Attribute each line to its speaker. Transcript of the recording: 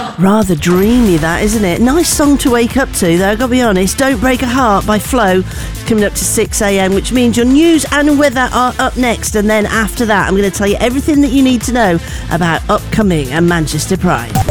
Speaker 1: Rather dreamy, that, isn't it? Nice song to wake up to, though, gotta be honest. Don't Break a Heart by Flo. It's coming up to 6 a.m, which means your news and weather are up next. And then after that, I'm going to tell you everything that you need to know about upcoming and Manchester Pride.